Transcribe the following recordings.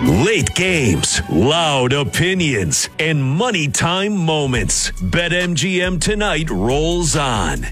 Late games, loud opinions, and money time moments. BetMGM tonight rolls on.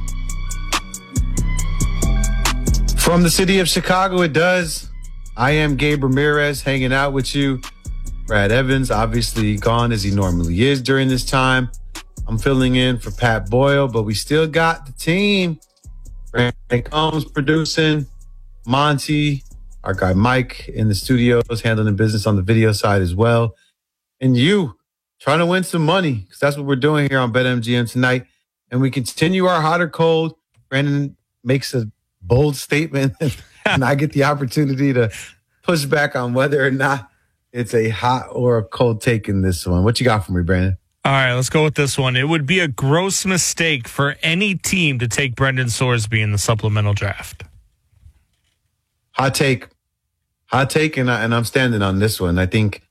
From the city of Chicago, it does. I am Gabe Ramirez hanging out with you. Brad Evans, obviously gone as he normally is during this time. I'm filling in for Pat Boyle, but we still got the team. Brandon Combs producing, Monty, our guy Mike in the studios, handling business on the video side as well. And you, trying to win some money, because that's what we're doing here on BetMGM tonight. And we continue our hot or cold. Brandon makes a bold statement, and I get the opportunity to push back on whether or not it's a hot or a cold take in this one. What you got for me, Brandon? All right, let's go with this one. It would be a gross mistake for any team to take Brendan Sorsby in the supplemental draft. Hot take, and I'm standing on this one. I think,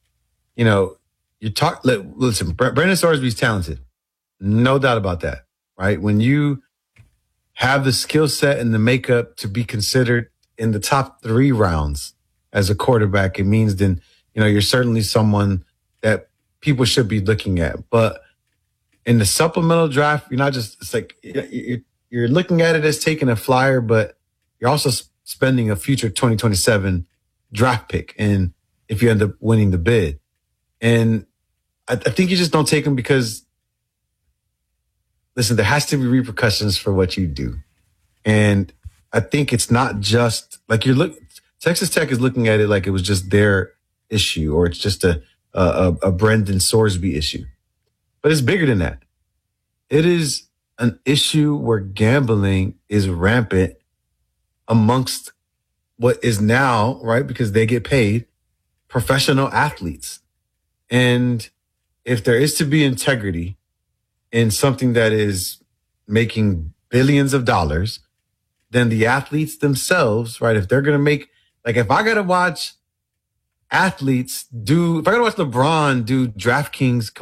listen, Brendan Sorsby's talented. No doubt about that, right? When you have the skill set and the makeup to be considered in the top 3 rounds as a quarterback, it means then, you're certainly someone that people should be looking at. But in the supplemental draft, you're not just, it's like you're looking at it as taking a flyer, but you're also spending a future 2027 draft pick. And if you end up winning the bid, and I think you just don't take him because, listen, there has to be repercussions for what you do. And I think it's not just like Texas Tech is looking at it like it was just their issue, or it's just a Brendan Sorsby issue. But it's bigger than that. It is an issue where gambling is rampant amongst what is now, right, because they get paid, professional athletes. And if there is to be integrity in something that is making billions of dollars, then the athletes themselves, right, if they're going to make, like if I got to watch LeBron do DraftKings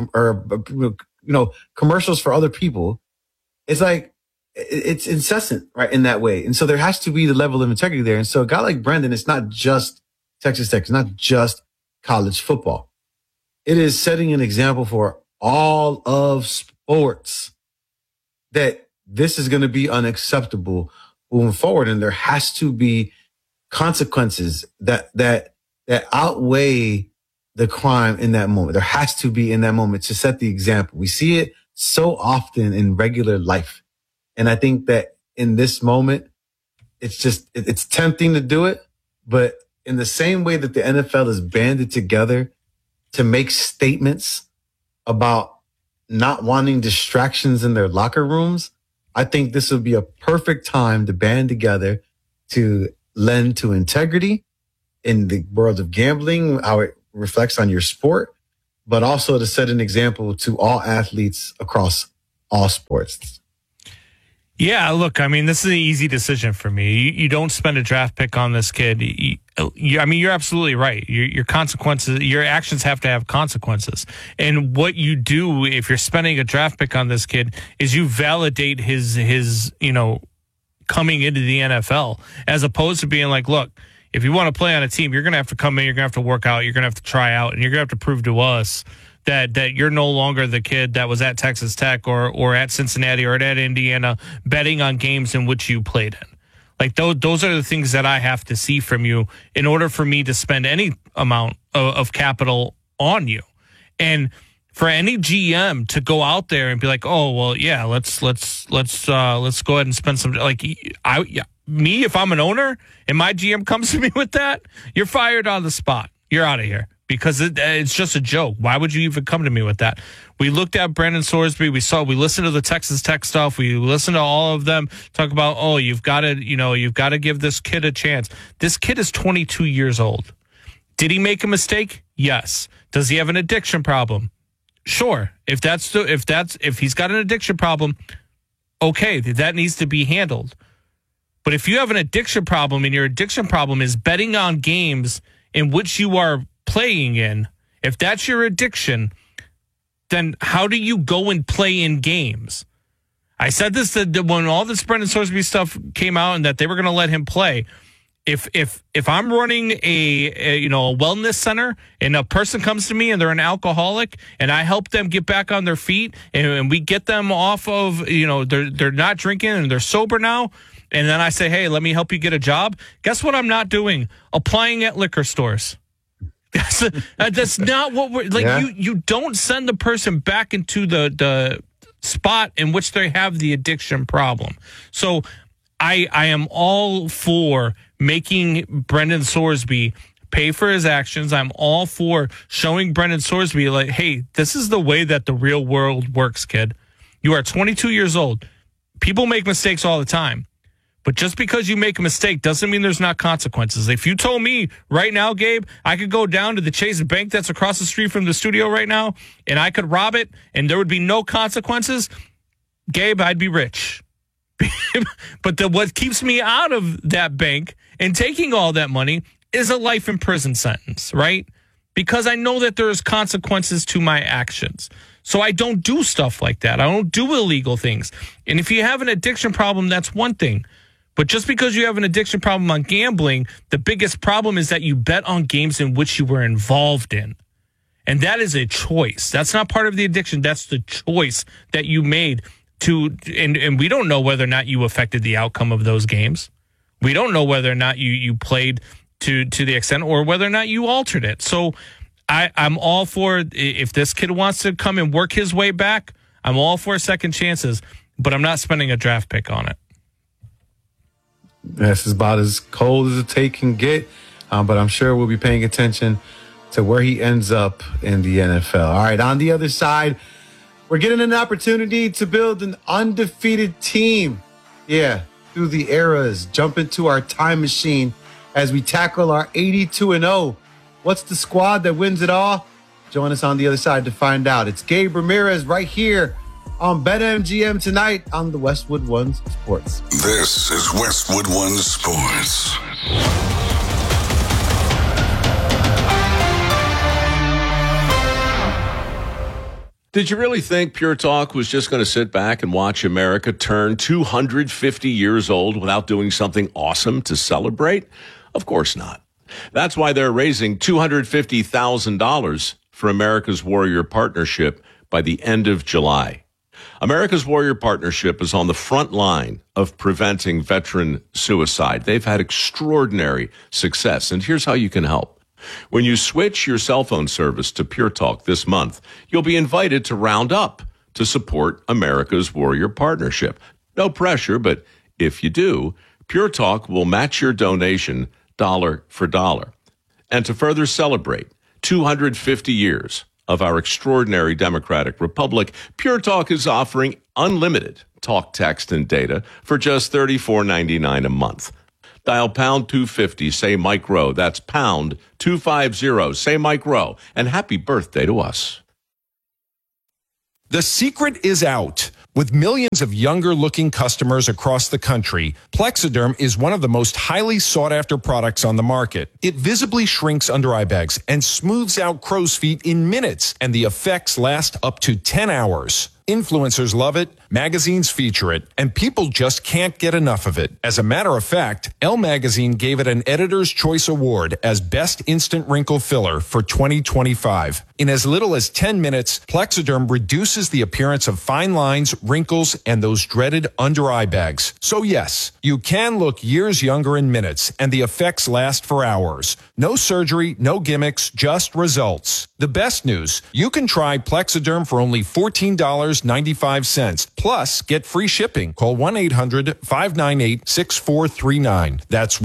commercials for other people, it's like, it's incessant, right, in that way. And so there has to be the level of integrity there. And so a guy like Brendan, it's not just Texas Tech, it's not just college football. It is setting an example for all of sports that this is going to be unacceptable moving forward. And there has to be consequences that outweigh the crime in that moment. There has to be in that moment to set the example. We see it so often in regular life. And I think that in this moment, it's tempting to do it. But in the same way that the NFL is banded together to make statements about not wanting distractions in their locker rooms, I think this would be a perfect time to band together to lend to integrity in the world of gambling, how it reflects on your sport, but also to set an example to all athletes across all sports. Yeah, look, I mean, this is an easy decision for me. You don't spend a draft pick on this kid. You're absolutely right. Your consequences, your actions have to have consequences. And what you do if you're spending a draft pick on this kid is you validate his coming into the NFL, as opposed to being like, look, if you want to play on a team, you're going to have to come in, you're going to have to work out, you're going to have to try out, and you're going to have to prove to us that you're no longer the kid that was at Texas Tech or at Cincinnati or at Indiana betting on games in which you played in. Like those are the things that I have to see from you in order for me to spend any amount of capital on you. And for any GM to go out there and be like, oh well, yeah, let's go ahead and spend some, like me, if I'm an owner and my GM comes to me with that, you're fired on the spot. You're out of here. Because it's just a joke. Why would you even come to me with that? We looked at Brendan Sorsby. We listened to the Texas Tech stuff. We listened to all of them talk about, oh, you've got to give this kid a chance. This kid is 22 years old. Did he make a mistake? Yes. Does he have an addiction problem? Sure. If he's got an addiction problem, okay, that needs to be handled. But if you have an addiction problem and your addiction problem is betting on games in which you are playing in, if that's your addiction, then how do you go and play in games? I said this that when all this Brendan Sorsby stuff came out and that they were going to let him play, If I'm running a wellness center and a person comes to me and they're an alcoholic and I help them get back on their feet and we get them off of, they're not drinking and they're sober now, and then I say, hey, let me help you get a job. Guess what I'm not doing? Applying at liquor stores. That's not what we're like. Yeah. You don't send the person back into the spot in which they have the addiction problem. So I am all for making Brendan Sorsby pay for his actions. I'm all for showing Brendan Sorsby, like, hey, this is the way that the real world works, kid. You are 22 years old. People make mistakes all the time. But just because you make a mistake doesn't mean there's not consequences. If you told me right now, Gabe, I could go down to the Chase Bank that's across the street from the studio right now, and I could rob it, and there would be no consequences, Gabe, I'd be rich. But what keeps me out of that bank and taking all that money is a life in prison sentence, right? Because I know that there's consequences to my actions. So I don't do stuff like that. I don't do illegal things. And if you have an addiction problem, that's one thing. But just because you have an addiction problem on gambling, the biggest problem is that you bet on games in which you were involved in. And that is a choice. That's not part of the addiction. That's the choice that you made and we don't know whether or not you affected the outcome of those games. We don't know whether or not you played to the extent or whether or not you altered it. So I'm all for, if this kid wants to come and work his way back, I'm all for second chances, but I'm not spending a draft pick on it. That's about as cold as a take can get, but I'm sure we'll be paying attention to where he ends up in the NFL. All right, on the other side, we're getting an opportunity to build an undefeated team. Yeah, through the eras, jump into our time machine as we tackle our 82-0. What's the squad that wins it all? Join us on the other side to find out. It's Gabe Ramirez right here on BetMGM tonight on the Westwood One Sports. This is Westwood One Sports. Did you really think Pure Talk was just going to sit back and watch America turn 250 years old without doing something awesome to celebrate? Of course not. That's why they're raising $250,000 for America's Warrior Partnership by the end of July. America's Warrior Partnership is on the front line of preventing veteran suicide. They've had extraordinary success, and here's how you can help. When you switch your cell phone service to Pure Talk this month, you'll be invited to round up to support America's Warrior Partnership. No pressure, but if you do, Pure Talk will match your donation dollar for dollar. And to further celebrate 250 years of our extraordinary democratic republic, Pure Talk is offering unlimited talk, text, and data for just $34.99 a month. Dial pound 250, say Mike Rowe. That's pound 250, say Mike Rowe. And happy birthday to us. The secret is out. With millions of younger-looking customers across the country, Plexiderm is one of the most highly sought-after products on the market. It visibly shrinks under-eye bags and smooths out crow's feet in minutes, and the effects last up to 10 hours. Influencers love it, magazines feature it, and people just can't get enough of it. As a matter of fact, Elle Magazine gave it an Editor's Choice Award as Best Instant Wrinkle Filler for 2025. In as little as 10 minutes, Plexiderm reduces the appearance of fine lines, wrinkles, and those dreaded under-eye bags. So yes, you can look years younger in minutes, and the effects last for hours. No surgery, no gimmicks, just results. The best news, you can try Plexiderm for only $14.95. Plus, get free shipping. Call 1-800-598-6439. That's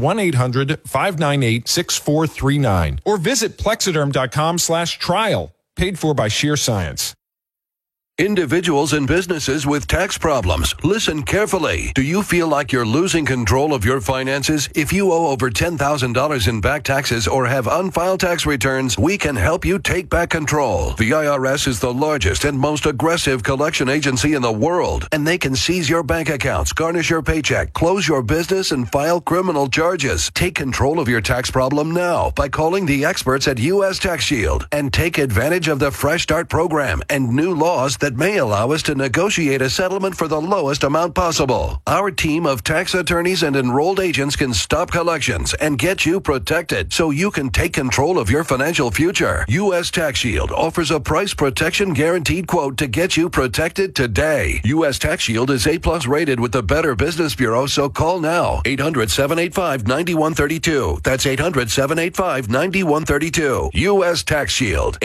1-800-598-6439. Or visit Plexiderm.com/trial. Paid for by Sheer Science. Individuals and businesses with tax problems, listen carefully. Do you feel like you're losing control of your finances? If you owe over $10,000 in back taxes or have unfiled tax returns, we can help you take back control. The IRS is the largest and most aggressive collection agency in the world, and they can seize your bank accounts, garnish your paycheck, close your business, and file criminal charges. Take control of your tax problem now by calling the experts at U.S. Tax Shield and take advantage of the Fresh Start program and new laws that may allow us to negotiate a settlement for the lowest amount possible. Our team of tax attorneys and enrolled agents can stop collections and get you protected so you can take control of your financial future. U.S. Tax Shield offers a price protection guaranteed quote to get you protected today. U.S. Tax Shield is A+ rated with the Better Business Bureau, so call now. 800-785-9132. That's 800-785-9132. U.S. Tax Shield.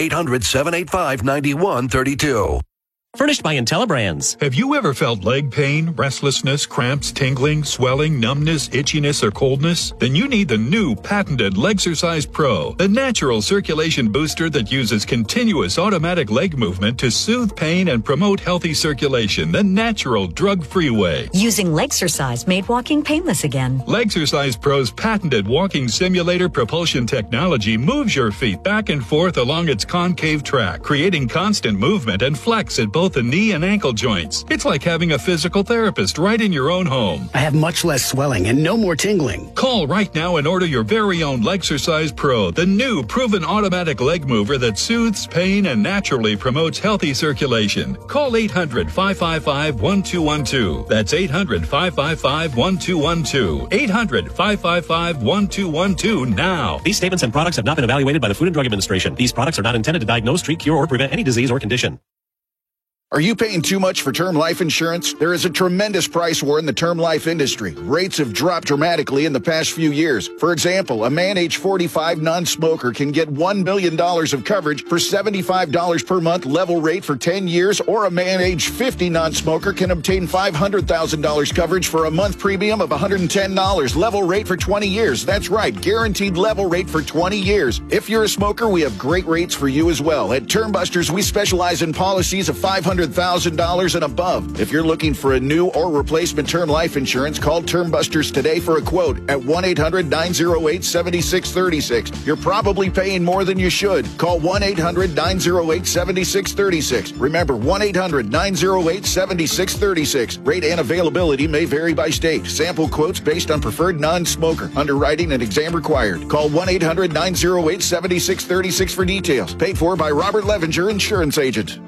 800-785-9132. Furnished by IntelliBrands. Have you ever felt leg pain, restlessness, cramps, tingling, swelling, numbness, itchiness, or coldness? Then you need the new patented Legsercise Pro, the natural circulation booster that uses continuous automatic leg movement to soothe pain and promote healthy circulation the natural drug-free way. Using Legsercise made walking painless again. Legsercise Pro's patented walking simulator propulsion technology moves your feet back and forth along its concave track, creating constant movement and flex at both the knee and ankle joints. It's like having a physical therapist right in your own home. I have much less swelling and no more tingling. Call right now and order your very own Legsercise Pro, the new proven automatic leg mover that soothes pain and naturally promotes healthy circulation. Call 800-555-1212. That's 800-555-1212. 800-555-1212 now. These statements and products have not been evaluated by the Food and Drug Administration. These products are not intended to diagnose, treat, cure, or prevent any disease or condition. Are you paying too much for term life insurance? There is a tremendous price war in the term life industry. Rates have dropped dramatically in the past few years. For example, a man age 45 non-smoker can get $1 million of coverage for $75 per month level rate for 10 years, or a man age 50 non-smoker can obtain $500,000 coverage for a month premium of $110 level rate for 20 years. That's right, guaranteed level rate for 20 years. If you're a smoker, we have great rates for you as well. At Term Busters, we specialize in policies of $500,000 and above. If you're looking for a new or replacement term life insurance, call Term Busters today for a quote at 1-800-908-7636. You're probably paying more than you should. Call 1-800-908-7636. Remember, 1-800-908-7636. Rate and availability may vary by state. Sample quotes based on preferred non-smoker. Underwriting and exam required. Call 1-800-908-7636 for details. Paid for by Robert Levinger, insurance agent.